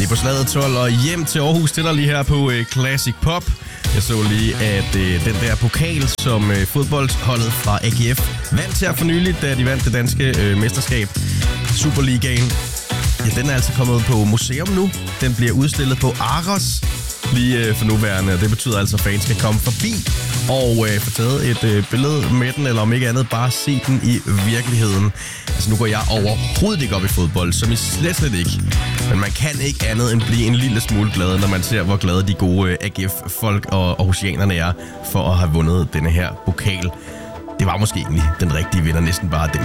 på Slaget 12 og hjem til Aarhus til dig lige her på Classic Pop. Jeg så lige, at den der pokal, som fodboldholdet fra AGF vandt her for nylig, da de vandt det danske mesterskab, Superligaen, ja, den er altså kommet på museum nu. Den bliver udstillet på Aros lige for nuværende, og det betyder altså, at fans skal komme forbi og få taget et billede med den, eller om ikke andet, bare se den i virkeligheden. Altså, nu går jeg overhovedet ikke op i fodbold, som I slet ikke. Men man kan ikke andet end blive en lille smule glad, når man ser, hvor glade de gode AGF-folk og aarhusianerne er for at have vundet denne her pokal. Det var måske egentlig den rigtige vinder, næsten bare den